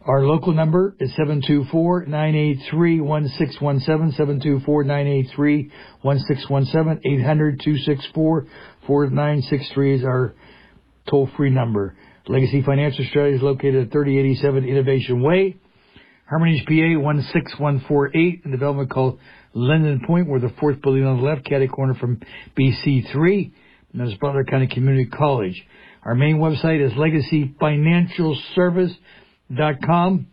Our local number is 724-983-1617, 724-983-1617, 800-264-4963 is our toll-free number. Legacy Financial Strategies located at 3087 Innovation Way, Hermitage, PA 16148, in a development called Linden Point. We're the fourth building on the left, catty corner from BC3, and that's Butler County Community College. Our main website is legacyfinancialservice.com,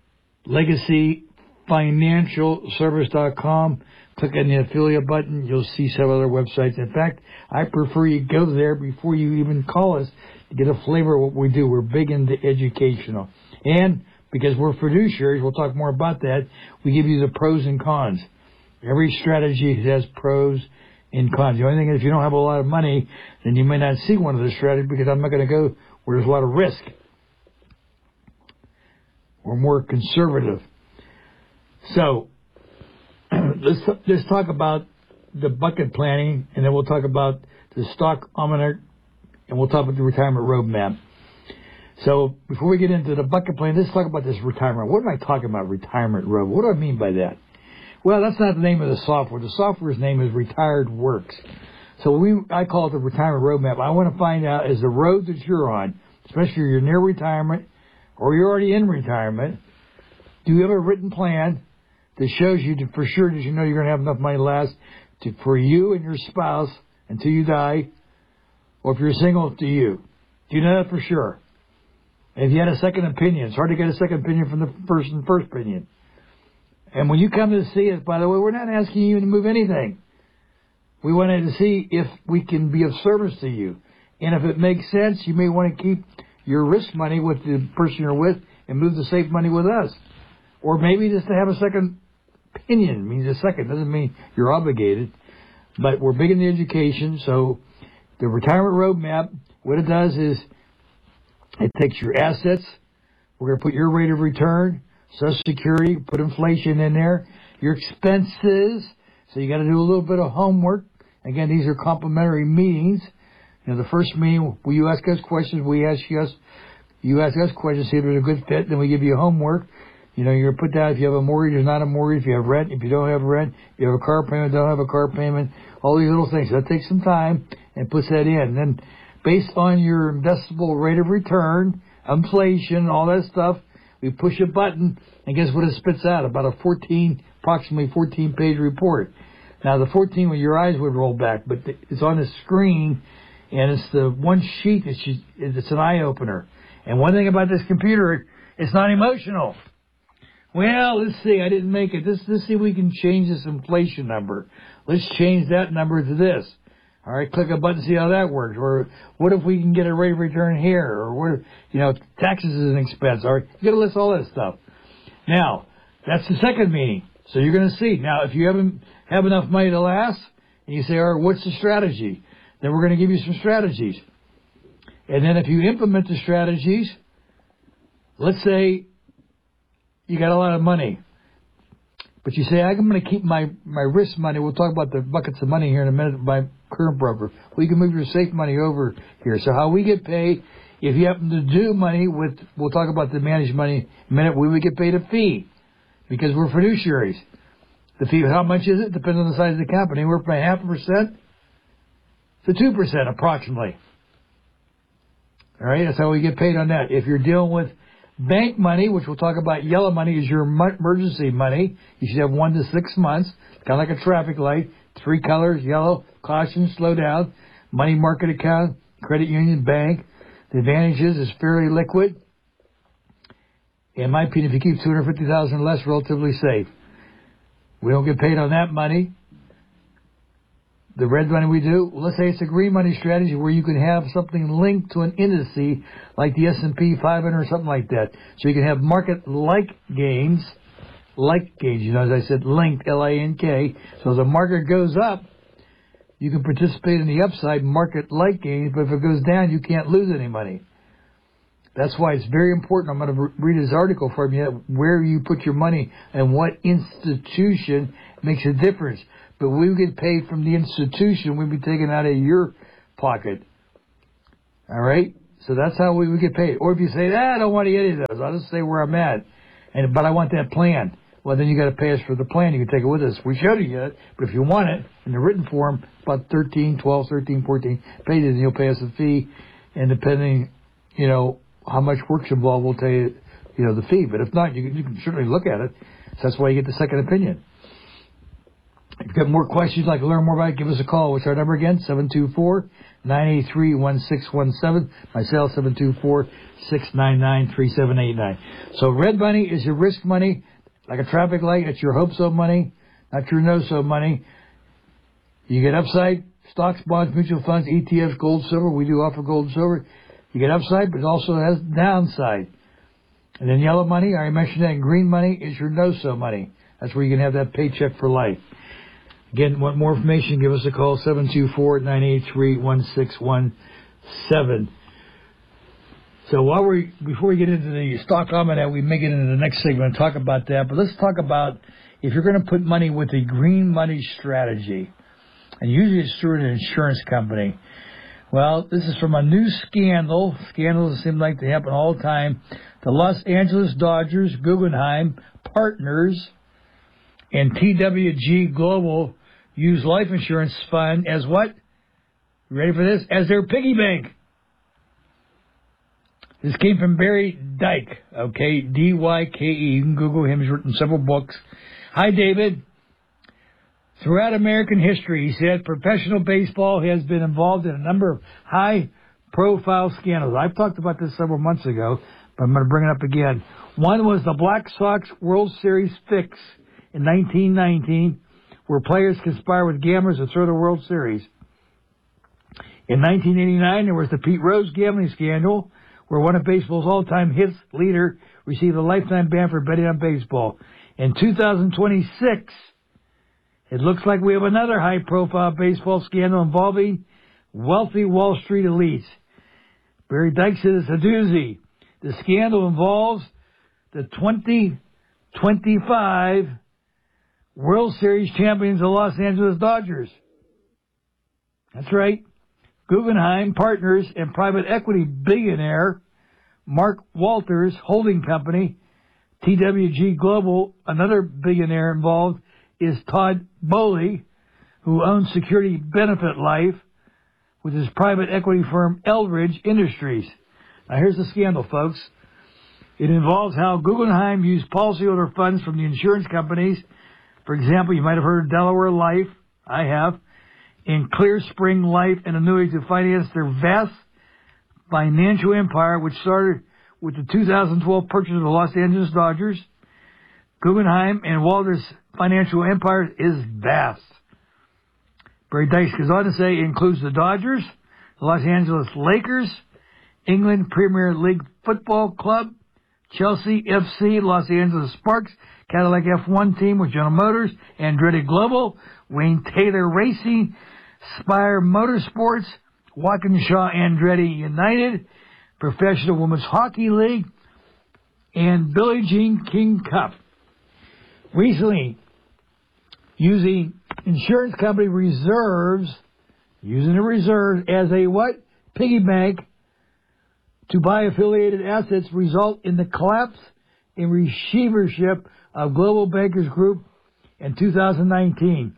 legacyfinancialservice.com. Click on the affiliate button. You'll see several other websites. In fact, I prefer you go there before you even call us to get a flavor of what we do. We're big into educational. And because we're fiduciaries, we'll talk more about that, we give you the pros and cons. Every strategy has pros and cons. The only thing is if you don't have a lot of money, then you may not see one of the strategies because I'm not going to go where there's a lot of risk. We're more conservative. So let's talk about the bucket planning, and then we'll talk about the stock almanac, and we'll talk about the retirement roadmap. So before we get into the bucket plan, let's talk about this retirement. What am I talking about, retirement road? What do I mean by that? Well, that's not the name of the software. The software's name is Retired Works. So I call it the retirement roadmap. I want to find out, is the road that you're on, especially if you're near retirement or you're already in retirement, do you have a written plan that shows you for sure that you know you're going to have enough money to last for you and your spouse until you die, or if you're single, to you? Do you know that for sure? If you had a second opinion, it's hard to get a second opinion from the first opinion. And when you come to see us, by the way, we're not asking you to move anything. We wanted to see if we can be of service to you. And if it makes sense, you may want to keep your risk money with the person you're with and move the safe money with us. Or maybe just to have a second opinion. It means a second. Doesn't mean you're obligated. But we're big in the education. So the retirement roadmap, what it does is it takes your assets. We're going to put your rate of return, Social Security, put inflation in there, your expenses. So you got to do a little bit of homework. Again, these are complimentary meetings. You know, the first meeting, you ask us questions, you ask us questions, see if there's a good fit, then we give you homework. You know, you're going to put down if you have a mortgage or not a mortgage, if you have rent, if you don't have rent, if you have a car payment, don't have a car payment, all these little things. So that takes some time and puts that in. And then based on your investable rate of return, inflation, all that stuff, we push a button, and guess what it spits out? About approximately 14-page report. Now, the 14 with your eyes would roll back, but it's on the screen, and it's the one sheet it's an eye-opener. And one thing about this computer, it's not emotional. Well, let's see, I didn't make it. Let's see if we can change this inflation number. Let's change that number to this. All right, click a button, see how that works. Or what if we can get a rate of return here? Or what if, taxes is an expense. All right, you got to list all that stuff. Now, that's the second meeting. So you're going to see. Now, if you haven't have enough money to last, and you say, all right, what's the strategy? Then we're going to give you some strategies. And then if you implement the strategies, let's say you got a lot of money. But you say, I'm going to keep my risk money. We'll talk about the buckets of money here in a minute by current broker. Well, you can move your safe money over here. So how we get paid, if you happen to do money with, we'll talk about the managed money in a minute, we would get paid a fee because we're fiduciaries. The fee, how much is it? Depends on the size of the company. We're from 0.5% to 2% approximately. All right, that's how we get paid on that. If you're dealing with bank money, which we'll talk about, yellow money is your emergency money. You should have 1 to 6 months, kind of like a traffic light. 3 colors, yellow, caution, slow down. Money market account, credit union, bank. The advantage is it's fairly liquid. In my opinion, if you keep $250,000 or less, relatively safe. We don't get paid on that money. The red money we do, let's say it's a green money strategy where you can have something linked to an indice like the S&P 500 or something like that. So you can have market-like gains, as I said, linked, L-I-N-K. So as the market goes up, you can participate in the upside market-like gains, but if it goes down, you can't lose any money. That's why it's very important. I'm going to read this article for you, where you put your money and what institution makes a difference. But we get paid from the institution. We'd be taken out of your pocket. All right? So that's how we get paid. Or if you say, I don't want to get any of those, I'll just stay where I'm at, but I want that plan. Well, then you got to pay us for the plan. You can take it with us. We showed you it, but if you want it in the written form, about 13, 12, 13, 14 pages, and you'll pay us a fee. And depending, how much work's involved, we'll tell you, the fee. But if not, you can certainly look at it. So that's why you get the second opinion. If you've got more questions you'd like to learn more about it, give us a call. What's our number again? 724-983-1617. My cell, 724-699-3789. So red money is your risk money. Like a traffic light, it's your hope-so money, not your no-so money. You get upside, stocks, bonds, mutual funds, ETFs, gold, silver. We do offer gold and silver. You get upside, but it also has downside. And then yellow money, I already mentioned that, and green money is your no-so money. That's where you can have that paycheck for life. Again, want more information, give us a call, 724-983-1617. So before we get into the stock almanac, we may get into the next segment and talk about that. But let's talk about if you're going to put money with a green money strategy. And usually it's through an insurance company. Well, this is from a new scandal. Scandals seem like they happen all the time. The Los Angeles Dodgers, Guggenheim Partners, and TWG Global use life insurance fund as what? You ready for this? As their piggy bank. This came from Barry Dyke, okay, D-Y-K-E. You can Google him. He's written several books. Hi, David. Throughout American history, he said, professional baseball has been involved in a number of high-profile scandals. I've talked about this several months ago, but I'm going to bring it up again. One was the Black Sox World Series fix in 1919, where players conspired with gamblers to throw the World Series. In 1989, there was the Pete Rose gambling scandal, where one of baseball's all-time hits leader received a lifetime ban for betting on baseball. In 2026, it looks like we have another high-profile baseball scandal involving wealthy Wall Street elites. Barry Dyke said it's a doozy. The scandal involves the 2025 World Series champions, the Los Angeles Dodgers. That's right. Guggenheim Partners and private equity billionaire Mark Walters Holding Company, TWG Global. Another billionaire involved is Todd Boehly, who owns Security Benefit Life with his private equity firm Eldridge Industries. Now here's the scandal, folks. It involves how Guggenheim used policyholder funds from the insurance companies. For example, you might have heard of Delaware Life. I have. In Clear Spring Life and Annuity to finance their vast financial empire, which started with the 2012 purchase of the Los Angeles Dodgers. Guggenheim and Walters' financial empire is vast. Barry Dyke goes on to say it includes the Dodgers, the Los Angeles Lakers, England Premier League Football Club, Chelsea FC, Los Angeles Sparks, Cadillac F1 team with General Motors, Andretti Global, Wayne Taylor Racing, Spire Motorsports, Walkinshaw Andretti United, Professional Women's Hockey League, and Billie Jean King Cup. Recently, using insurance company reserves, using the reserves as a what? Piggy bank to buy affiliated assets result in the collapse in receivership of Global Bankers Group in 2019.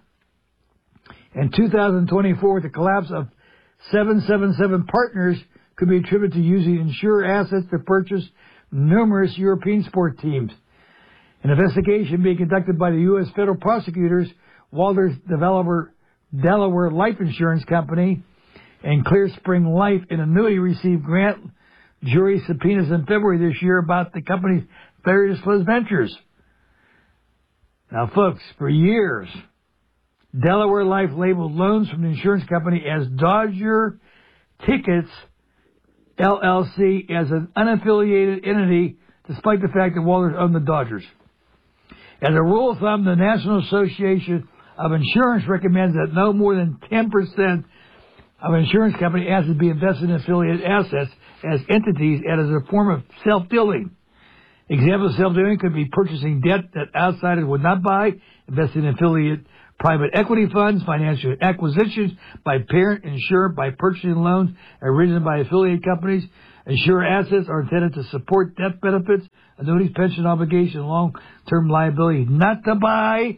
In 2024, the collapse of 777 Partners could be attributed to using insurer assets to purchase numerous European sport teams. An investigation being conducted by the U.S. federal prosecutors, Walters Delaware Life Insurance Company, and Clear Spring Life and Annuity received grand jury subpoenas in February this year about the company's various ventures. Now, folks, for years, Delaware Life labeled loans from the insurance company as Dodger Tickets LLC as an unaffiliated entity, despite the fact that Walters owned the Dodgers. As a rule of thumb, the National Association of Insurance recommends that no more than 10% of an insurance company assets be invested in affiliated assets as entities and as a form of self-dealing. Examples of self-dealing could be purchasing debt that outsiders would not buy, investing in affiliate private equity funds, financial acquisitions by parent insured by purchasing loans originated by affiliate companies. Insured assets are intended to support death benefits, annuities, pension obligation, long-term liability. Not to buy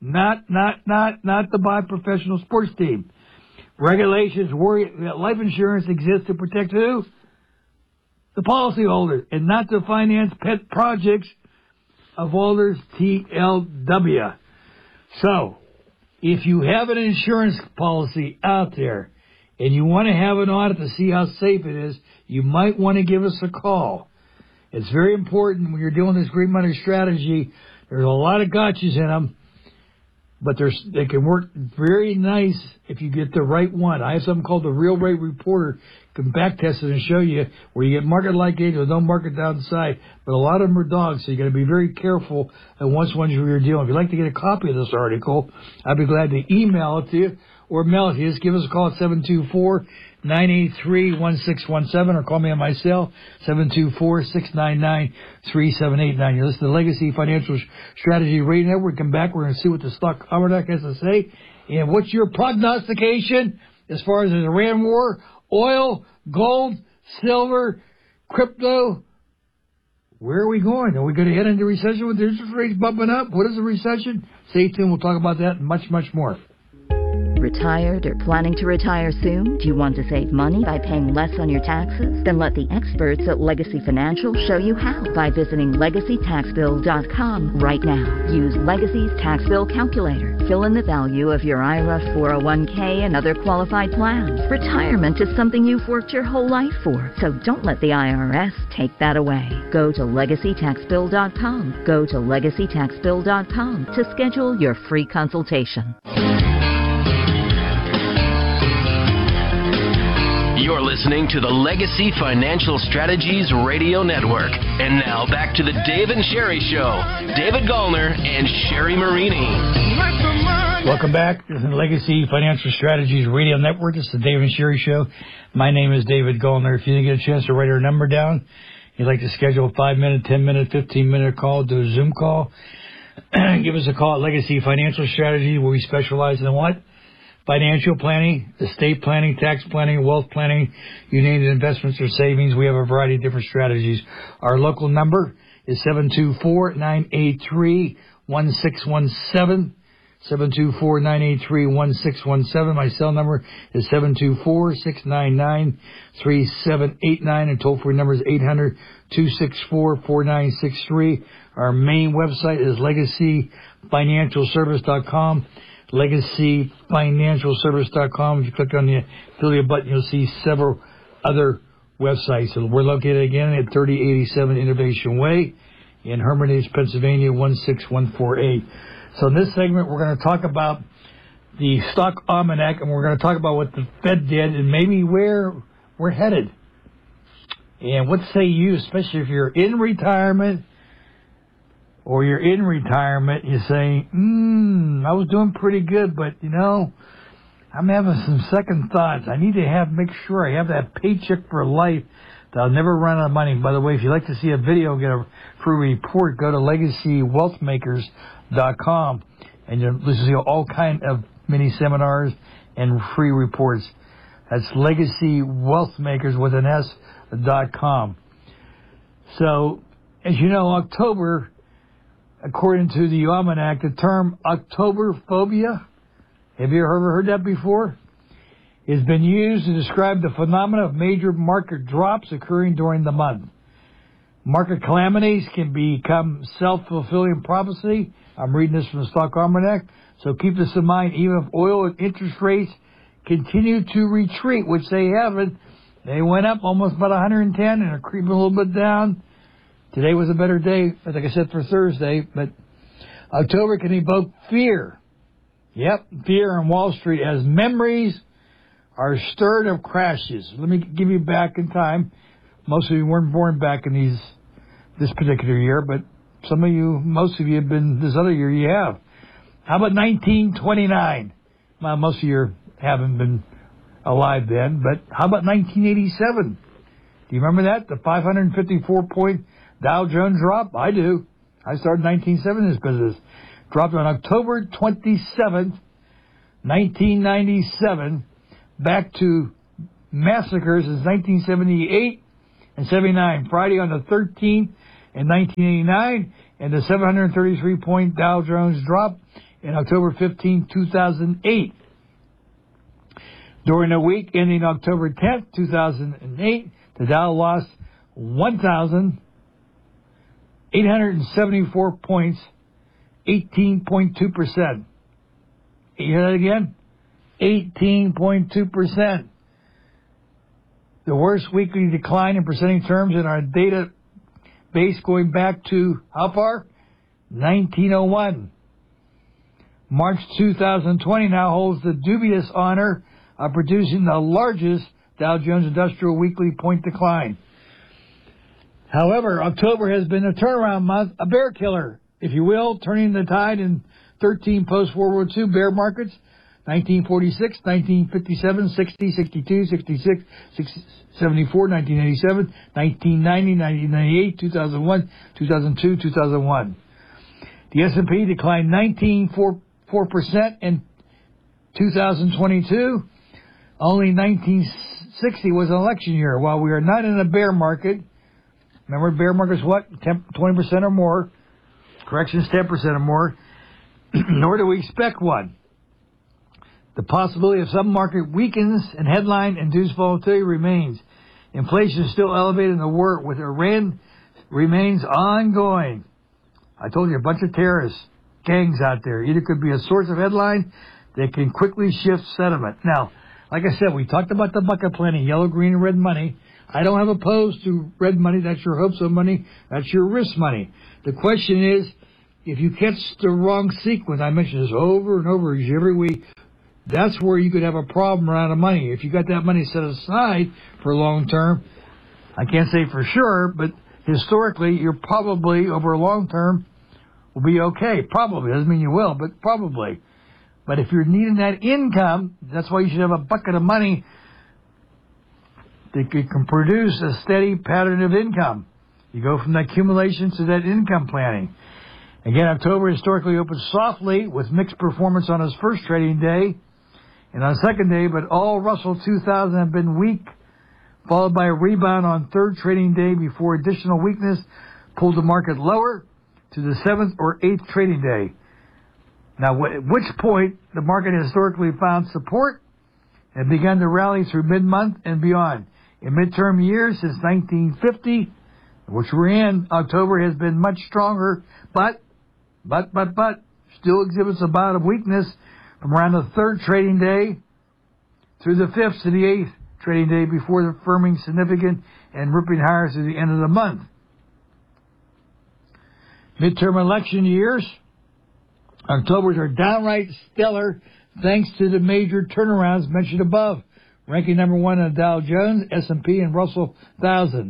professional sports team. Regulations worry that life insurance exists to protect who? The policyholder, and not to finance pet projects of holders TLW. So, if you have an insurance policy out there and you want to have an audit to see how safe it is, you might want to give us a call. It's very important when you're doing this green money strategy. There's a lot of gotchas in them, but they can work very nice if you get the right one. I have something called the Real Rate Reporter. You can back test it and show you where you get market-like gains with no market downside. But a lot of them are dogs, so you got to be very careful on which ones you're dealing. If you'd like to get a copy of this article, I'd be glad to email it to you or mail it to you. Just give us a call at 724-983-1617 or call me on my cell, 724-699-3789. You're listening to Legacy Financial Strategy Radio Network. Come back. We're going to see what the stock almanac has to say. And what's your prognostication as far as the Iran war, oil, gold, silver, crypto? Where are we going? Are we going to head into recession with the interest rates bumping up? What is a recession? Stay tuned. We'll talk about that and much, much more. Retired or planning to retire soon? Do you want to save money by paying less on your taxes? Then let the experts at Legacy Financial show you how by visiting LegacyTaxBill.com right now. Use Legacy's tax bill calculator. Fill in the value of your IRA, 401k, and other qualified plans. Retirement is something you've worked your whole life for, so don't let the IRS take that away. Go to LegacyTaxBill.com. Go to LegacyTaxBill.com to schedule your free consultation. You're listening to the Legacy Financial Strategies Radio Network. And now back to the Dave and Sherry Show. David Gallner and Sherry Marini. Welcome back. This is the Legacy Financial Strategies Radio Network. This is the Dave and Sherry Show. My name is David Gallner. If you didn't get a chance to write our number down, you'd like to schedule a 5-minute, 10-minute, 15-minute call, do a Zoom call, give us a call at Legacy Financial Strategy, where we specialize in what? Financial planning, estate planning, tax planning, wealth planning, you name it, investments or savings. We have a variety of different strategies. Our local number is 724-983-1617. 724-983-1617. My cell number is 724-699-3789. And toll-free number is 800-264-4963. Our main website is LegacyFinancialService.com. LegacyFinancialService.com. If you click on the affiliate button, you'll see several other websites. So we're located again at 3087 Innovation Way in Hermitage, Pennsylvania, 16148. So in this segment, we're going to talk about the stock almanac, and we're going to talk about what the Fed did and maybe where we're headed. And what say you, especially if you're in retirement, or you're in retirement, you're saying, I was doing pretty good, but, I'm having some second thoughts. I need to make sure I have that paycheck for life that I'll never run out of money. By the way, if you'd like to see a video, get a free report, go to LegacyWealthmakers.com, and you'll see all kind of mini seminars and free reports. That's LegacyWealthmakers with an S.com. So, as you know, October, according to the almanac, the term Octoberphobia, have you ever heard that before? Has been used to describe the phenomena of major market drops occurring during the month. Market calamities can become self-fulfilling prophecy. I'm reading this from the Stock Almanac. So keep this in mind. Even if oil and interest rates continue to retreat, which they haven't, they went up almost about 110 and are creeping a little bit down. Today was a better day, like I said, for Thursday, but October can evoke fear. Yep, fear on Wall Street as memories are stirred of crashes. Let me give you back in time. Most of you weren't born back in this particular year, but most of you have been this other year. You have. How about 1929? Well, most of you haven't been alive then, but how about 1987? Do you remember that? The 554-point Dow Jones drop? I do. I started in 1970 in this business. Dropped on October 27th, 1997 back to massacres is 1978 and 79. Friday on the 13th in 1989, and the 733-point Dow Jones drop in October 15, 2008. During the week ending October 10th, 2008, the Dow lost 1,874 points, 18.2%. You hear that again? 18.2%. The worst weekly decline in percentage terms in our database going back to how far? 1901. March 2020 now holds the dubious honor of producing the largest Dow Jones Industrial Weekly point decline. However, October has been a turnaround month, a bear killer, if you will, turning the tide in 13 post-World War II bear markets, 1946, 1957, 60, 62, 66, 74, 1987, 1990, 1998, 2001, 2002, 2001. The S&P declined 19.4% in 2022. Only 1960 was an election year. While we are not in a bear market, remember bear market is what? 20% or more. Corrections, 10% or more. Nor do we expect one. The possibility of some market weakens and headline-induced volatility remains. Inflation is still elevated in the war with Iran remains ongoing. I told you, a bunch of terrorist gangs out there. Either could be a source of headline that can quickly shift sentiment. Now, like I said, we talked about the bucket planning, yellow, green, and red money. I don't have opposed to red money. That's your hopes of money. That's your risk money. The question is, if you catch the wrong sequence, I mention this over and over every week, that's where you could have a problem around the money. If you got that money set aside for long term, I can't say for sure, but historically, you're probably, over long term, will be okay. Probably. Doesn't mean you will, but probably. But if you're needing that income, that's why you should have a bucket of money that can produce a steady pattern of income. You go from that accumulation to that income planning. Again, October historically opened softly with mixed performance on its first trading day and on second day, but all Russell 2000 have been weak, followed by a rebound on third trading day before additional weakness pulled the market lower to the seventh or eighth trading day. Now, at which point the market historically found support and began to rally through mid-month and beyond. In midterm years since 1950, which we're in, October has been much stronger, but still exhibits a bout of weakness from around the third trading day through the fifth to the eighth trading day before the firming significant and ripping higher to the end of the month. Midterm election years, Octobers are downright stellar thanks to the major turnarounds mentioned above, ranking number one in Dow Jones, S&P, and Russell 1000.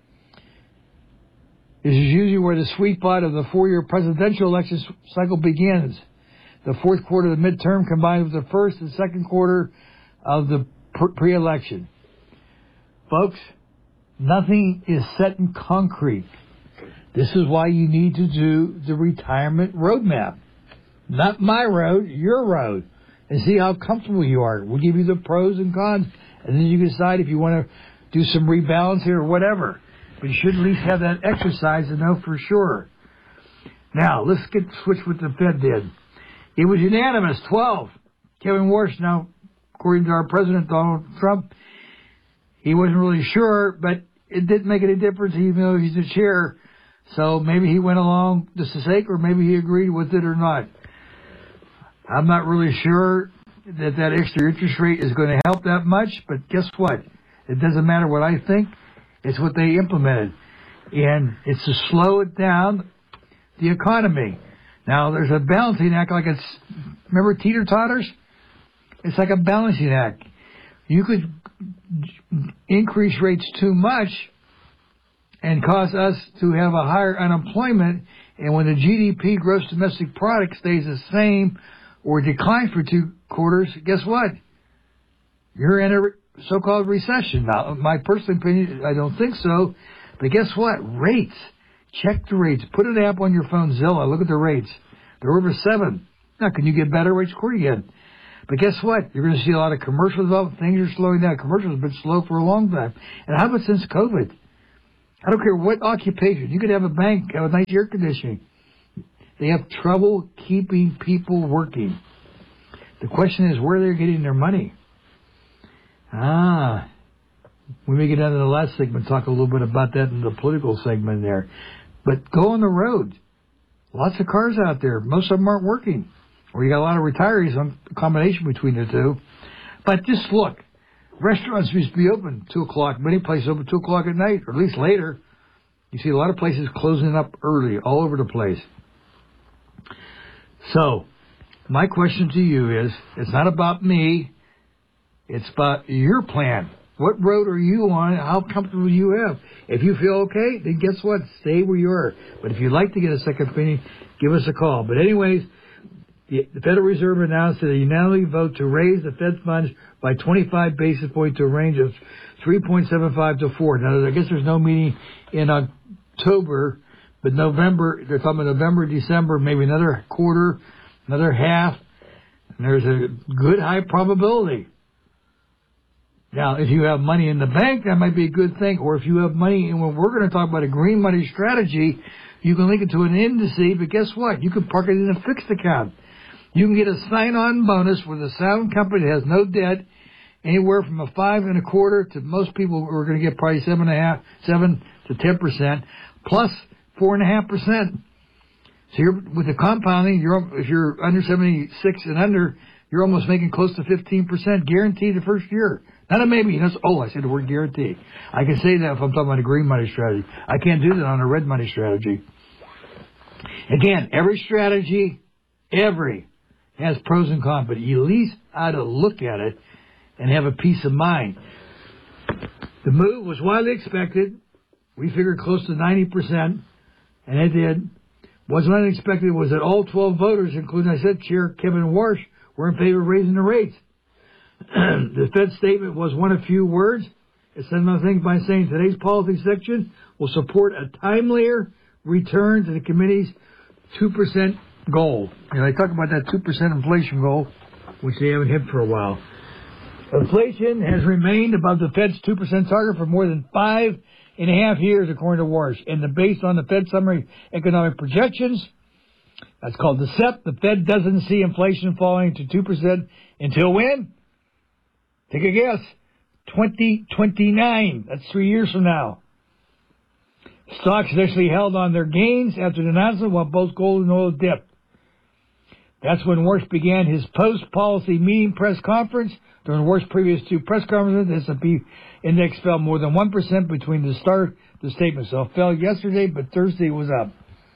This is usually where the sweet spot of the four-year presidential election cycle begins. The fourth quarter of the midterm combined with the first and second quarter of the pre-election. Folks, nothing is set in concrete. This is why you need to do the retirement roadmap. Not my road, your road. And see how comfortable you are. We'll give you the pros and cons, and then you can decide if you want to do some rebalance here or whatever. But you should at least have that exercise to know for sure. Now, let's get switched what the Fed did. It was unanimous, 12. Kevin Warsh, now, according to our president, Donald Trump, he wasn't really sure, but it didn't make any difference even though he's the chair. So maybe he went along just to sake, or maybe he agreed with it or not. I'm not really sure that extra interest rate is going to help that much, but guess what? It doesn't matter what I think. It's what they implemented. And it's to slow it down, the economy. Now, there's a balancing act like it's, remember teeter-totters? It's like a balancing act. You could increase rates too much and cause us to have a higher unemployment, and when the GDP, gross domestic product, stays the same or declines for 2 quarters, guess what? You're in a so-called recession. Now, my personal opinion, I don't think so, but guess what? Rates. Check the rates. Put an app on your phone, Zillow. Look at the rates. They're over 7. Now, can you get better rates? Of course you can. But guess what? You're going to see a lot of commercials up. Things are slowing down. Commercials have been slow for a long time. And how about since COVID? I don't care what occupation. You could have a bank, have a nice air conditioning. They have trouble keeping people working. The question is where they're getting their money. We may get into the last segment, talk a little bit about that in the political segment there. But go on the road. Lots of cars out there. Most of them aren't working. Or you got a lot of retirees, on a combination between the two. But just look. Restaurants used to be open 2 o'clock. Many places open 2 o'clock at night, or at least later. You see a lot of places closing up early, all over the place. So, my question to you is, it's not about me. It's about your plan. What road are you on? How comfortable do you have? If you feel okay, then guess what? Stay where you are. But if you'd like to get a second opinion, give us a call. But anyways, the Federal Reserve announced that they unanimously vote to raise the Fed funds by 25 basis points to a range of 3.75 to 4. Now, I guess there's no meeting in October, but November, they're talking about November, December, maybe another quarter, another half, and there's a good high probability. Now, if you have money in the bank, that might be a good thing. Or if you have money, and when we're going to talk about a green money strategy, you can link it to an indice, but guess what? You can park it in a fixed account. You can get a sign-on bonus with a sound company that has no debt, anywhere from a 5.25% to most people who are going to get probably 7 to 10%, plus 4.5%. So with the compounding, if you're under 76 and under, you're almost making close to 15% guaranteed the first year. Not a maybe. I said the word guarantee. I can say that if I'm talking about a green money strategy. I can't do that on a red money strategy. Again, every strategy, has pros and cons, but you at least ought to look at it and have a peace of mind. The move was widely expected. We figured close to 90%, and it did. What's unexpected was that all 12 voters, including, I said, Chair Kevin Warsh, were in favor of raising the rates. The Fed statement was one of few words. It said nothing by saying today's policy section will support a timelier return to the committee's 2% goal. And I talk about that 2% inflation goal, which they haven't hit for a while. Inflation has remained above the Fed's 2% target for more than 5.5 years, according to Warsh. And based on the Fed summary economic projections, that's called the SEP, the Fed doesn't see inflation falling to 2% until when? Take a guess. 2029. That's 3 years from now. Stocks initially held on their gains after the announcement while both gold and oil dipped. That's when Warsh began his post-policy meeting press conference. During Warsh's previous 2 press conferences, the S&P index fell more than 1% between the start of the statement. So it fell yesterday, but Thursday was up.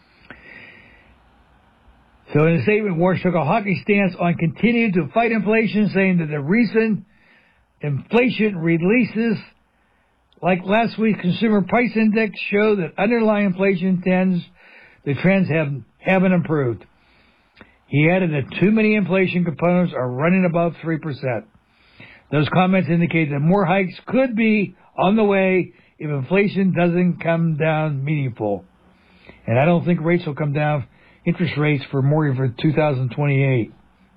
So in the statement, Warsh took a hawkish stance on continuing to fight inflation, saying that the recent inflation releases, like last week's consumer price index, show that underlying inflation trends haven't improved. He added that too many inflation components are running above 3%. Those comments indicate that more hikes could be on the way if inflation doesn't come down meaningful. And I don't think rates will come down, interest rates for more for 2028.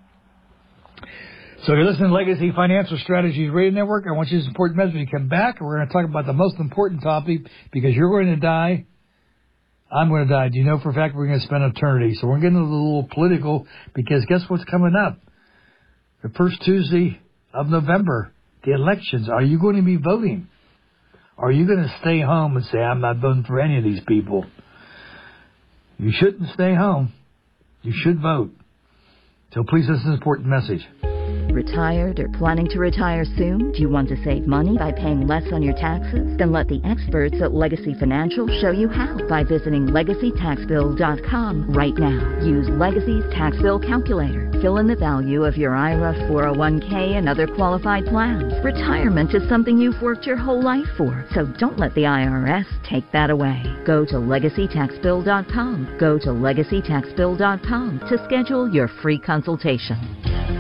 So you're listening to Legacy Financial Strategies Radio Network. I want you to support the message. When you come back, we're going to talk about the most important topic, because you're going to die. I'm going to die. Do you know for a fact we're going to spend eternity? So we're getting a little political, because guess what's coming up? The first Tuesday of November, the elections. Are you going to be voting? Or are you going to stay home and say, I'm not voting for any of these people? You shouldn't stay home. You should vote. So please listen to this important message. Retired or planning to retire soon? Do you want to save money by paying less on your taxes? Then let the experts at Legacy Financial show you how by visiting LegacyTaxBill.com right now. Use Legacy's Tax Bill Calculator. Fill in the value of your IRA, 401k, and other qualified plans. Retirement is something you've worked your whole life for, so don't let the IRS take that away. Go to LegacyTaxBill.com. Go to LegacyTaxBill.com to schedule your free consultation.